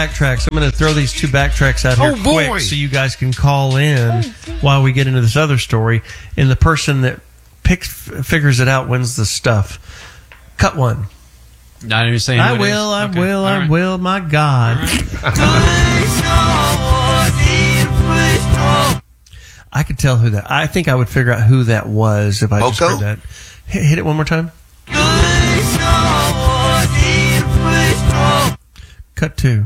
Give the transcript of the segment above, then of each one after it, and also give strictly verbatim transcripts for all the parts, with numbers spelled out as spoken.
Backtracks. I'm going to throw these two backtracks out here Oh, boy. quick so you guys can call in while we get into this other story. And the person that picks, figures it out wins the stuff. Cut one. Not even saying. I will, I okay. will, I right. will. My God. I could tell who that. I think I would figure out who that was if I just Boko? heard that. Hit, hit it one more time. Cut two.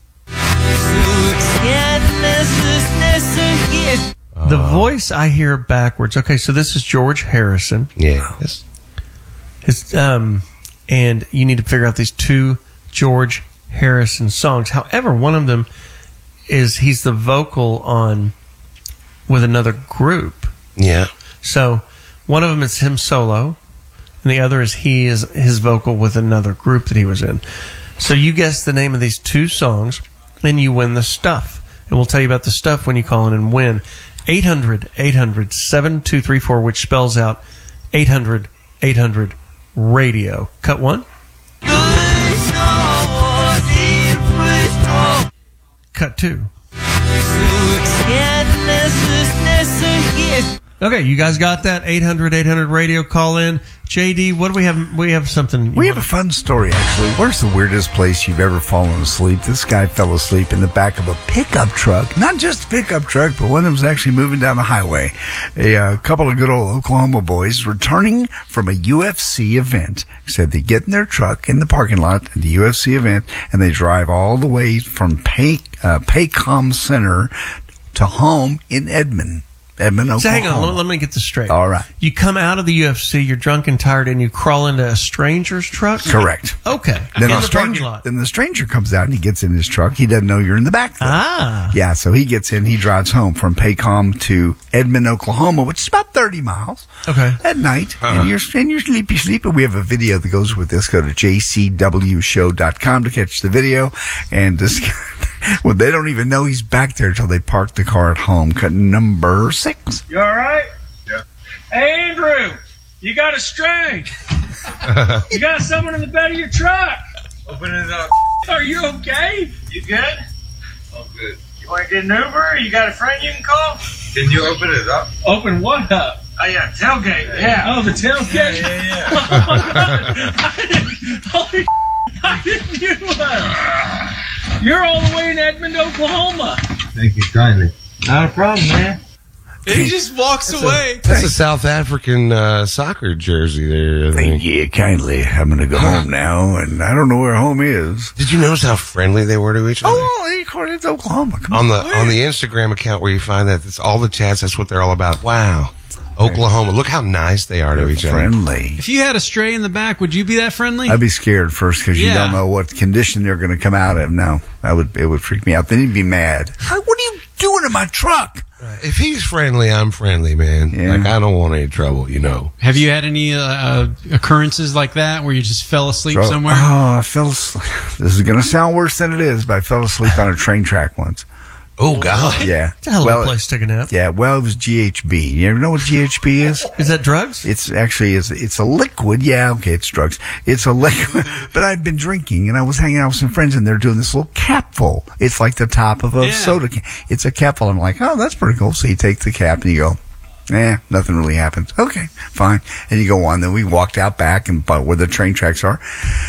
The voice I hear backwards. Okay, so this is George Harrison. Yeah. Yes. His, um, and you need to figure out these two George Harrison songs. However, one of them is he's the vocal on with another group. Yeah. So one of them is him solo, and the other is he is his vocal with another group that he was in. So you guess the name of these two songs, then you win the stuff. And we'll tell you about the stuff when you call in and win. eight hundred, eight hundred, seven two three four, which spells out eight hundred, eight hundred, radio. Cut one. Cut two. Okay, you guys got that? eight hundred, eight hundred, radio, call in. J D, what do we have? We have something. We have a fun story, actually. Where's the weirdest place you've ever fallen asleep? This guy fell asleep in the back of a pickup truck. Not just a pickup truck, but one that was actually moving down the highway. A uh, couple of good old Oklahoma boys returning from a U F C event said they get in their truck in the parking lot at the U F C event, and they drive all the way from Pay, uh, Paycom Center to home in Edmond. Edmond, Oklahoma. So hang on, let, let me get this straight. All right. You come out of the U F C, you're drunk and tired, and you crawl into a stranger's truck? Correct. Okay. Then in the the stranger, parking lot. then the stranger comes out and he gets in his truck. He doesn't know you're in the back though. Ah. Yeah, so he gets in, he drives home from Paycom to Edmond, Oklahoma, which is about thirty miles. Okay. At night. Uh-huh. And you're and you're sleepy, sleepy. We have a video that goes with this. Go to j c w show dot com to catch the video. And this well, they don't even know he's back there until they park the car at home. Cut number six. You all right? Yeah. Hey, Andrew, you got a string. You got someone in the bed of your truck. Open it up. Are you okay? You good? I'm good. You want to get an Uber? You got a friend you can call? Can you open it up? Open what up? Oh, yeah, tailgate. Yeah. Oh, the tailgate? Yeah, yeah, yeah. Oh, my God. I didn't, holy I didn't you, uh, you're all the way in Edmond, Oklahoma. Thank you kindly. Not a problem, man. He just walks away. That's a South African uh, soccer jersey there, I Thank think. you kindly. I'm going to go home now, and I don't know where home is. Did you notice how friendly they were to each other? Oh, of course, it's Oklahoma. Come On the on the Instagram account where you find that, it's all the chats, that's what they're all about. Wow. Oklahoma. Look how nice they are to each other. friendly. If you had a stray in the back, would you be that friendly? I'd be scared first because you Yeah. don't know what condition they're going to come out of. No, I would. It would freak me out. Then he'd be mad. Hey, what are you doing in my truck? If he's friendly, I'm friendly, man. Yeah. Like, I don't want any trouble, you know. Have you had any uh, uh, occurrences like that where you just fell asleep So- somewhere? Oh, I fell asleep. This is going to sound worse than it is, but I fell asleep on a train track once. Oh, God. Yeah. It's a hell of well, a place to take a nap. Yeah, well, it was G H B. You ever know what G H B is? Is that drugs? It's actually it's, it's a liquid. Yeah, okay, it's drugs. It's a liquid. But I'd been drinking, and I was hanging out with some friends, and they're doing this little capful. It's like the top of a Yeah. soda can. It's a capful. I'm like, oh, that's pretty cool. So you take the cap, and you go, eh, nothing really happens. Okay, fine. And you go on. Then we walked out back and but where the train tracks are.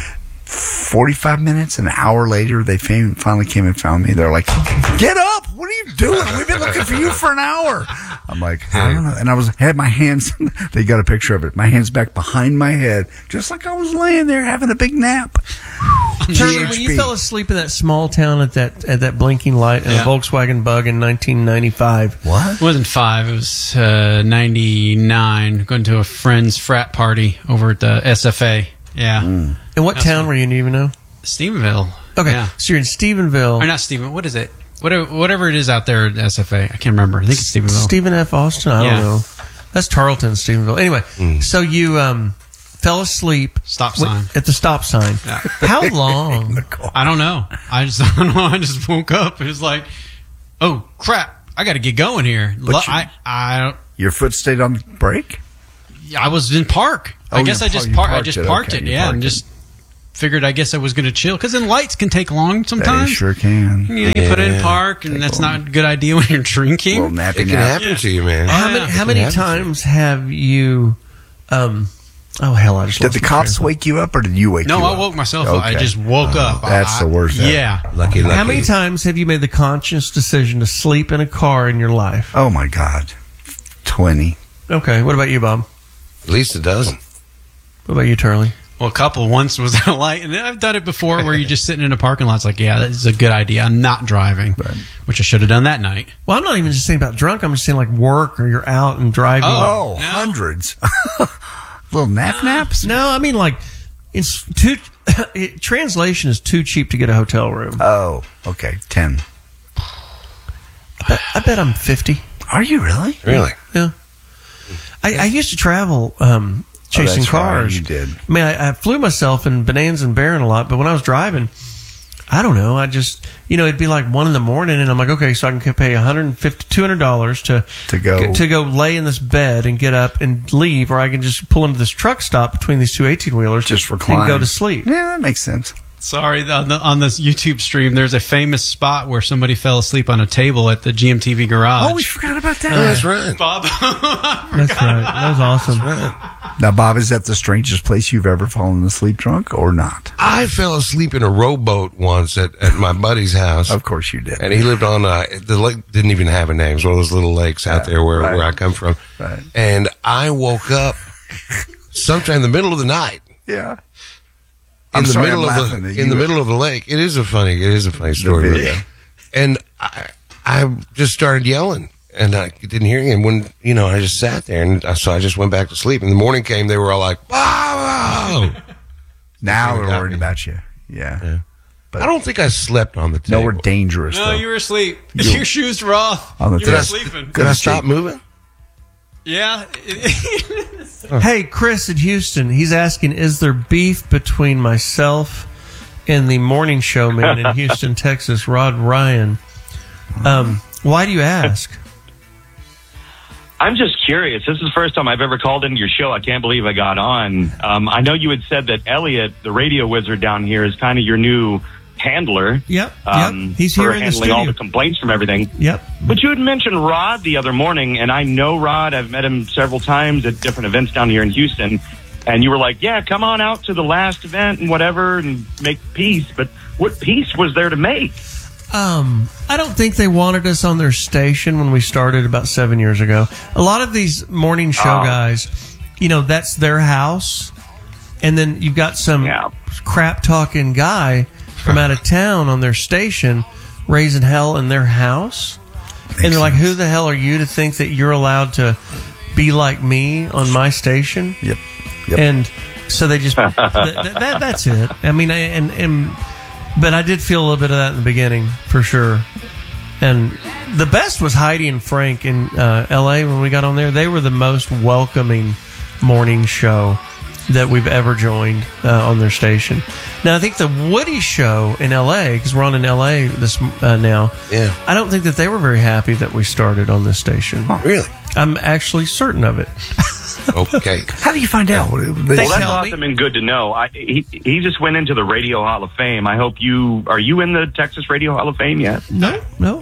forty-five minutes, an hour later, they fam- finally came and found me. They're like, get up! What are you doing? We've been looking for you for an hour. I'm like, I don't know. And I was had my hands, they got a picture of it, my hands back behind my head, just like I was laying there having a big nap. Charlie, when you fell asleep in that small town at that at that blinking light in Yeah. a Volkswagen Bug in nineteen ninety-five. What? It wasn't five. It was uh, ninety-nine. Going to a friend's frat party over at the S F A. Yeah. In what That's town right. were you in? Do you even know? Stephenville. Okay, Yeah. so you're in Stephenville. Or not Stephen. What is it? Whatever, whatever it is out there at S F A. I can't remember. I think it's Stephenville. Stephen F. Austin? I Yeah. don't know. That's Tarleton, Stephenville. Anyway, so you um, fell asleep Stop wi- sign. at the stop sign. Yeah. How long? I don't know. I just I don't know. I just woke up. It was like, oh crap! I got to get going here. But Lo- you- I I don't. Your foot stayed on the brake? I was in park. Oh, I guess you I par- just you parked. I parked just it. parked Okay, it. you Yeah, parked and it. just figured I guess I was going to chill because then lights can take long They sometimes. sure can. You, know, you put it in park, and that's not a good idea when you're drinking. Little nappy It can nap. happen to you, man. How Yeah. many, how It many can happen to times have you? Um, oh hell! I just Did lost the my cops train of wake you up, or did you wake no, you I up? woke myself up. I Okay. just woke up. That's I- the worst. Yeah. Lucky, lucky. How many times have you made the conscious decision to sleep in a car in your life? Oh my God, twenty. Okay, what about you, Bob? At least a dozen. What about you, Turley? Well, a couple. Once was at a light, and then I've done it before where you're just sitting in a parking lot. It's like, yeah, that's a good idea. I'm not driving, which I should have done that night. Well, I'm not even just saying about drunk. I'm just saying like work or you're out and driving. Oh, No. hundreds. Little nap naps. No, I mean like it's too. It, translation is too cheap to get a hotel room. Oh, okay, ten. I, I bet I'm fifty. Are you really? Really? Yeah. I, I used to travel um, chasing Oh, that's right, cars. you did. I mean, I, I flew myself in Bonanza and Barron a lot, but when I was driving, I don't know. I just, you know, it'd be like one in the morning, and I'm like, okay, so I can pay one hundred fifty dollars, two hundred dollars to To go. to go lay in this bed and get up and leave, or I can just pull into this truck stop between these two eighteen wheelers Just and recline. go to sleep. Yeah, that makes sense. Sorry, on, the, on this YouTube stream, there's a famous spot where somebody fell asleep on a table at the G M T V garage. Oh, we forgot about that. Oh, that's right. Bob. That's right. That was awesome. Now, Bob, is that the strangest place you've ever fallen asleep drunk or not? I fell asleep in a rowboat once at, at my buddy's house. Of course you did. And he lived on, uh, the lake didn't even have a name. It was one of those little lakes out there where, right. where I come from. Right. And I woke up sometime in the middle of the night. Yeah. In I'm the sorry, middle I'm of laughing the at in you. the middle of the lake. It is a funny it is a funny story. video. And I I just started yelling and I didn't hear him when you know I just sat there and I, so I just went back to sleep. And the morning came, they were all like, "Wow!" Now That's they're what got worried me. about you. Yeah. Yeah. I don't think I slept on the No, table. we're dangerous, No, though. you were asleep. Your shoes were off. On the You were test. sleeping. Did I stop moving? Yeah. Hey, Chris in Houston, he's asking, is there beef between myself and the morning show man in Houston, Texas, Rod Ryan? Um, why do you ask? I'm just curious. This is the first time I've ever called into your show. I can't believe I got on. Um, I know you had said that Elliot, the radio wizard down here, is kind of your new handler. Yep, Um, yep. He's for here in the handling all studio. the complaints from everything. Yep. But you had mentioned Rod the other morning, and I know Rod. I've met him several times at different events down here in Houston. And you were like, yeah, come on out to the last event and whatever and make peace. But what peace was there to make? Um, I don't think they wanted us on their station when we started about seven years ago. A lot of these morning show Oh. guys, you know, that's their house. And then you've got some Yeah. crap talking guy from out of town on their station raising hell in their house. And they're like, who the hell are you to think that you're allowed to be like me on my station? Yep. Yep. And so they just th- th- that, that's it. I mean, I, and and but I did feel a little bit of that in the beginning for sure. And the best was Heidi and Frank in uh, L A when we got on there. They were the most welcoming morning show that we've ever joined uh, on their station. Now I think the Woody show in L A, because we're on in L A this uh, now. Yeah. I don't think that they were very happy that we started on this station. Really? I'm actually certain of it. Okay. How do you find out? They- They Well, that's tell awesome me. and good to know. I, he he just went into the Radio Hall of Fame. I hope you are you in the Texas Radio Hall of Fame yet? No, no,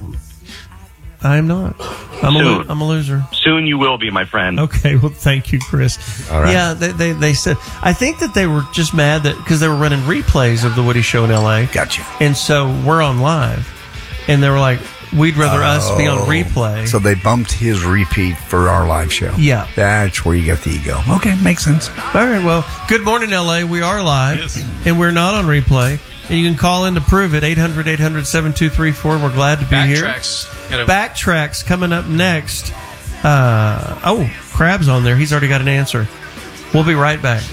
I'm not. I'm a, lo- Soon. I'm a loser. Soon you will be, my friend. Okay, well, thank you, Chris. All right. Yeah, they, they they said. I think that they were just mad that because they were running replays of the Woody Show in L A. Gotcha. And so we're on live, and they were like, "We'd rather us be on replay." So they bumped his repeat for our live show. Yeah. That's where you got the ego. Okay, makes sense. All right. Well, good morning, L A. We are live, and we're not on replay. And you can call in to prove it. eight hundred, eight hundred, seven two three four. We're glad to be here. Backtracks. Gotta- Backtracks coming up next. Uh, oh, Crab's on there. He's already got an answer. We'll be right back.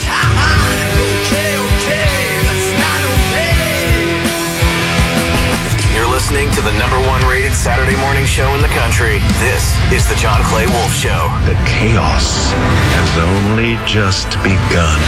You're listening to the number one rated Saturday morning show in the country. This is the John Clay Wolf Show. The chaos has only just begun.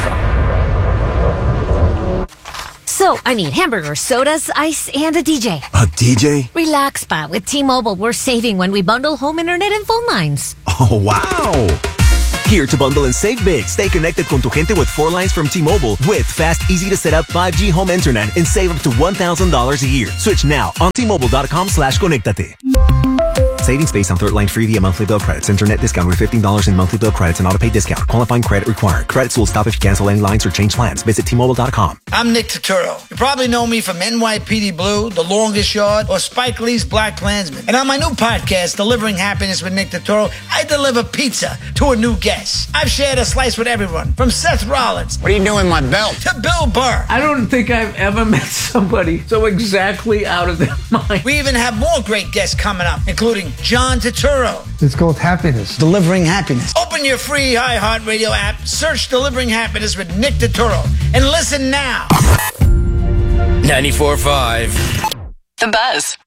So, I need hamburgers, sodas, ice, and a D J. A D J? Relax, Bob. With T-Mobile, we're saving when we bundle home internet and phone lines. Oh, wow. Here to bundle and save big. Stay connected con tu gente with four lines from T-Mobile with fast, easy to set up five G home internet and save up to one thousand dollars a year. Switch now on T-Mobile.com slash conectate. Savings based on third line free via monthly bill credits. Internet discount with fifteen dollars in monthly bill credits and auto pay discount. Qualifying credit required. Credits will stop if you cancel any lines or change plans. Visit T Mobile dot com. I'm Nick Turturro. You probably know me from N Y P D Blue, The Longest Yard, or Spike Lee's Black Klansman. And on my new podcast, Delivering Happiness with Nick Turturro, I deliver pizza to a new guest. I've shared a slice with everyone, from Seth Rollins. What are you doing, my belt? To Bill Burr. I don't think I've ever met somebody so exactly out of their mind. We even have more great guests coming up, including John Turturro. It's called Happiness. Delivering Happiness. Open your free iHeartRadio app, search Delivering Happiness with Nick Turturro, and listen now. ninety-four point five. The Buzz.